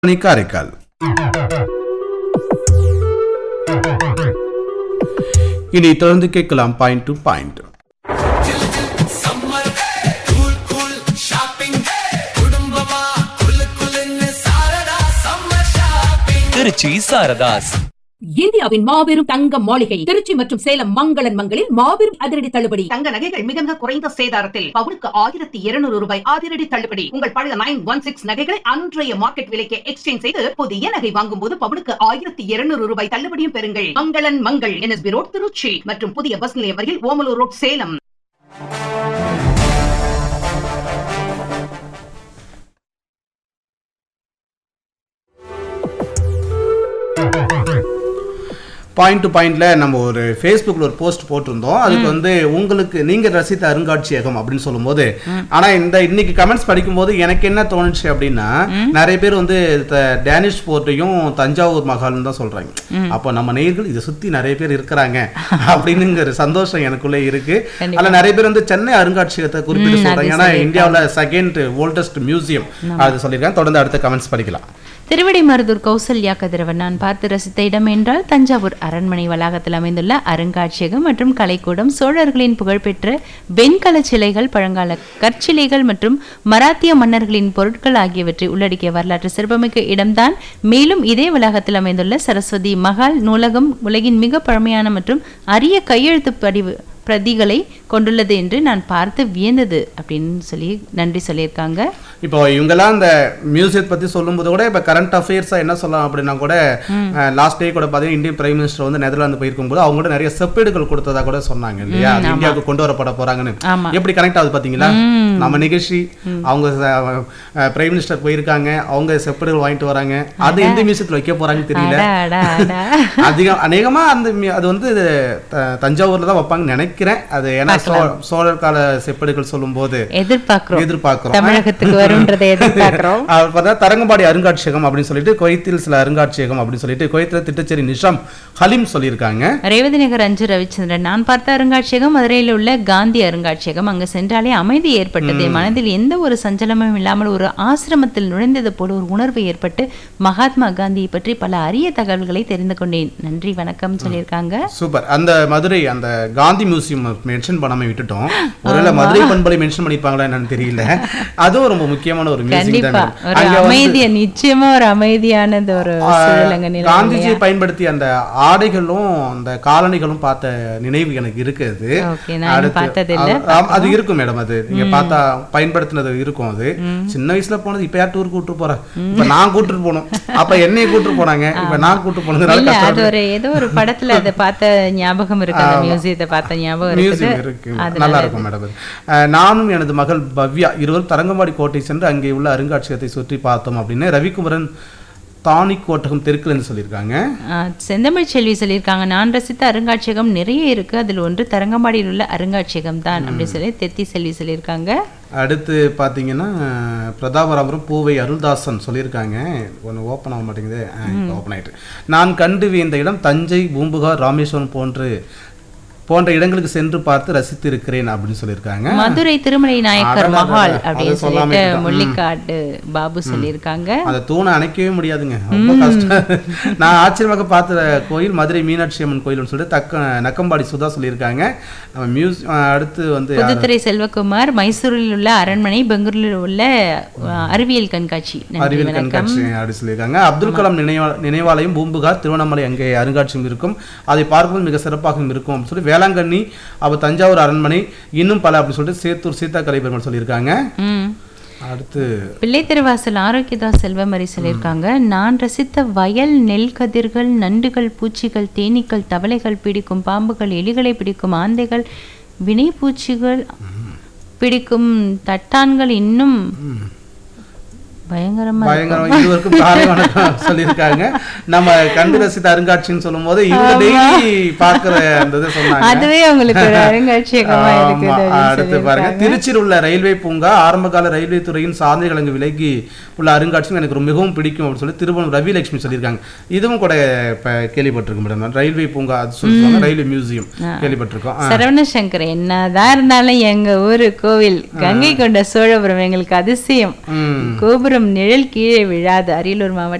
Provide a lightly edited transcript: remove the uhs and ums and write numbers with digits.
காரைக்கால். இனி தொடர்ந்து கேட்கலாம் point to point. Trichy Saradhas. இந்தியாவின் மாபெரும் தங்க மாளிகை திருச்சி மற்றும் சேலம் மங்களன் மங்களில் மாபெரும் அதிரடி தள்ளுபடி. தங்க நகைகள் மிக மிக குறைந்த சேதாரத்தில் பவுனுக்கு 1200 ரூபாய் அதிரடி தள்ளுபடி. உங்கள் பழைய 916 நகைகளை அன்றைய மார்க்கெட் விலைக்கு எக்ஸ்சேஞ்ச் செய்து புதிய நகை வாங்கும் போது பவுனுக்கு 1200 ரூபாய் தள்ளுபடியும் பெறுங்கள். மங்களன் மங்கள் NSB ரோட் திருச்சி மற்றும் புதிய பஸ் நிலையம் வரையில் Omalur road Salem. Point to பாயிண்ட்ல நம்ம ஒரு ஃபேஸ்புக்ல ஒரு போஸ்ட் போட்டிருந்தோம். அதுக்கு வந்து உங்களுக்கு நீங்க ரசித்த அருங்காட்சியகம் அப்படின்னு சொல்லும்போது, ஆனா இன்னைக்கு கமெண்ட்ஸ் படிக்கும்போது எனக்கு என்ன தோணுச்சு அப்படின்னா, நிறைய பேர் வந்து டேனிஷ் போர்ட்டையும் தஞ்சாவூர் மகால்னு தான் சொல்றாங்க. அப்போ நம்ம நேயர்கள் இதை சுத்தி நிறைய பேர் இருக்கிறாங்க அப்படின்னுங்கிற சந்தோஷம் எனக்குள்ளே இருக்கு. அதுல நிறைய பேர் வந்து சென்னை அருங்காட்சியகத்தை குறிப்பிட்டு சொல்றாங்க. ஏன்னா இந்தியாவில் செகண்ட் ஓல்டஸ்ட் மியூசியம் அது சொல்லியிருக்காங்க. தொடர்ந்து அடுத்த கமெண்ட்ஸ் படிக்கலாம். திருவிடைமருதூர் கௌசல்யா கதிரவன். நான் பார்த்து ரசித்த இடம் என்றால் தஞ்சாவூர் அரண்மனை வளாகத்தில் அமைந்துள்ள அருங்காட்சியகம் மற்றும் கலைக்கூடம். சோழர்களின் புகழ்பெற்ற வெண்கல சிலைகள், பழங்கால கற்சிலைகள் மற்றும் மராத்திய மன்னர்களின் பொருட்கள் ஆகியவற்றை உள்ளடக்கிய வரலாற்று சிறப்புமிக்க இடம்தான். மேலும் இதே வளாகத்தில் அமைந்துள்ள சரஸ்வதி மகால் நூலகம் உலகின் மிக பழமையான மற்றும் அரிய கையெழுத்து பிரதிகளை கொண்டுள்ளது என்று நான் பார்த்து வியந்தது அப்படின்னு சொல்லி நன்றி சொல்லியிருக்காங்க. இப்போ இவங்கெல்லாம் இந்த மியூசியத்தை பத்தி சொல்லும்போது கூட இப்போ கரண்ட் அஃபேர்ஸா என்ன சொல்லலாம் அப்படின்னா கூட, லாஸ்ட் டே கூட பார்த்தீங்கன்னா இந்தியன் பிரைம் மினிஸ்டர் வந்து நெதர்லாந்து போயிருக்கும் போது அவங்க கூட நிறைய செப்பேடுகள் கொடுத்ததா கூட சொன்னாங்க இல்லையா, இந்தியாவுக்கு கொண்டு வரப்பட போறாங்கன்னு. எப்படி கனெக்ட் ஆகுது பாத்தீங்களா? நம்ம நிகழ்ச்சி அவங்க பிரைம் மினிஸ்டர் போயிருக்காங்க, அவங்க செப்பேடுகள் வாங்கிட்டு வராங்க, அது எந்த மியூசியத்தில் வைக்க போறாங்கன்னு தெரியல. அநேகமா அது வந்து தஞ்சாவூர்ல தான் வைப்பாங்கன்னு நினைக்கிறேன். அது ஏன்னா சோழர் கால செப்பேடுகள் சொல்லும் போது எதிர்பார்க்கிறோம் தமிழகத்துக்கு வரும்ன்றதை எதிர்பார்க்கிறோம். தரங்கம்பாடி அருங்காட்சியகம் அப்படின்னு சொல்லிட்டு, குவைத்தில் சில அருங்காட்சியகம் அப்படின்னு சொல்லிட்டு குவைத்தில் திட்டச்சேரி நிஷாம் ஹலீம் சொல்லியிருக்காங்க. ரேவதி நகர் அஞ்சு ரவிச்சந்திரன். நான் பார்த்த அருங்காட்சியகம் மதுரையில் உள்ள காந்தி அருங்காட்சியகம். அங்கு சென்றாலே அமைதி ஏற்பட்டது. மனதில் எந்த ஒரு சஞ்சலமும் இல்லாமல் ஒரு ஆசிரமத்தில் நுழைந்தது போல ஒரு உணர்வு ஏற்பட்டு மகாத்மா காந்தியை பற்றி பல அரிய தகவல்களை தெரிந்து கொண்டேன். நன்றி வணக்கம் சொல்லியிருக்காங்க. சூப்பர். அந்த மதுரை அந்த காந்தி மியூசியம் மென்ஷன் பண்ணாம விட்டுட்டோம். ஒருவேளை மதுரை பண்பலை மென்ஷன் பண்ணிப்பாங்களா என்னன்னு தெரியல. அதுவும் ரொம்ப முக்கியமான ஒரு மியூசியம் தான். அமைதியா நிச்சயமா ஒரு அமைதியானது ஒரு சூழலங்க. காந்திஜி பயன்படுத்தி அந்த ஆடைகளும் அந்த காலணிகளும் பார்த்த நினைவு எனக்கு இருக்குது. அது இருக்கும் மேடம். அது நீங்க பார்த்தா பயன்படுத்தினது இருக்கும். அது சின்ன வயசுல போனது. இப்ப யார் டூர் கூட்டு போறேன், இப்ப நான் கூட்டு போனோம். அப்ப என்னைய கூட்டு போனாங்க, இப்ப நான் கூட்டு போனதுனால அது ஒரு ஏதோ ஒரு படத்துல அதை பார்த்த ஞாபகம் இருக்கு. அந்த மியூசியத்தை பார்த்த ஞாபகம் இருக்கு. நல்லா இருக்கும் மேடம். நானும் எனது மகள் பவ்யா இருவரும் தரங்கம்பாடி கோட்டை சென்று அங்கே உள்ள அருங்காட்சியகத்தை சுற்றி பார்த்தோம் அப்படின்னு ரவிக்குமரன் தானி கோட்டகம் தெற்குலன்னு சொல்லியிருக்காங்க. செந்தமிழ் செல்வி சொல்லியிருக்காங்க. நான் ரசித்த அருங்காட்சியகம் நிறைய இருக்கு, அதில் ஒன்று தரங்கம்பாடியில் உள்ள அருங்காட்சியகம் தான் அப்படின்னு சொல்லி தெத்தி செல்வி சொல்லியிருக்காங்க. அடுத்து பார்த்தீங்கன்னா பிரதாபராமபுரம் பூவை அருள்தாசன் சொல்லியிருக்காங்க. ஒன்று ஓப்பன் ஆக மாட்டேங்குது. ஓப்பன் ஆகிட்டு. நான் கண்டு வியந்த இடம் தஞ்சை, பூம்புகார், ராமேஸ்வரம் போன்ற இடங்களுக்கு சென்று பார்த்து ரசித்து இருக்கிறேன் அப்படின்னு சொல்லியிருக்காங்க. மதுரை திருமலை நாயக்கர் மஹால் அப்படின்னு சொல்லிட்டு முள்ளிக்காடு பாபு சொல்லியிருக்காங்க. அதை தூணை அணைக்கவே முடியாதுங்க, ரொம்ப கஷ்டம். நான் ஆச்சரியமாக பார்த்த கோயில் மதுரை மீனாட்சி அம்மன் கோயில்னு சொல்லிட்டு நக்கம்பாடி சுதா சொல்லியிருக்காங்க. அடுத்து வந்து புதுத்துறை செல்வகுமார் மைசூரில் உள்ள அரண்மனை, பெங்களூரில் உள்ள அறிவியல் கண்காட்சி அப்படி சொல்லியிருக்காங்க. அப்துல் கலாம் நினைவாலயம், பூம்புகார், திருவண்ணாமலை அங்கே அருங்காட்சியம் இருக்கும், அதை பார்க்கும்போது மிக சிறப்பாகவும் இருக்கும் அப்படின்னு சொல்லி வேளாங்கண்ணி, அப்ப தஞ்சாவூர் அரண்மனை, இன்னும் பல அப்படின்னு சொல்லிட்டு சேத்தூர் சீதா கலைபெருமாள் சொல்லியிருக்காங்க. அடுத்து பிள்ளை திருவாசல் ஆரோக்கியதாஸ் செல்வமரி சொல்லியிருக்காங்க. நான் ரசித்த வயல், நெல் கதிர்கள், நண்டுகள், பூச்சிகள், தேனீக்கள், தவளைகள் பிடிக்கும், பாம்புகள், எலிகளை பிடிக்கும், ஆந்தைகள், வினை பூச்சிகள் பிடிக்கும், தட்டான்கள், இன்னும் சொல்லியிருக்காங்க. நம்ம கண்டு ரசித்த அருங்காட்சின்னு சொல்லும் போது இவங்க டெய்லி பாக்குற அதுவே உங்களுக்கு அருங்காட்சியகமா இருக்கு. அடுத்து பாருங்க, திருச்சியில் உள்ள ரயில்வே பூங்கா, ஆரம்பகால ரயில்வே துறையின் சாதனைகள் அங்கு விலகி உள்ள அருங்காட்சியம் எனக்கு மிகவும் பிடிக்கும் அப்படின்னு சொல்லி திருவண்ணூர் ரவிலட்சுமி சொல்லியிருக்காங்க. இதுவும் கூட கேள்விப்பட்டிருக்கோம் மேடம். ரயில்வே பூங்கா அது சொல்லுவாங்க, ரயில்வே மியூசியம் கேள்விப்பட்டிருக்கோம். சரவணசங்கர். என்னதான் இருந்தாலும் எங்க ஊரு கோவில் கங்கை கொண்ட சோழபுரம் எங்களுக்கு அதிசயம். கோபுரம் நிழல் கீழே விழாது. அரியலூர் மாவட்டம்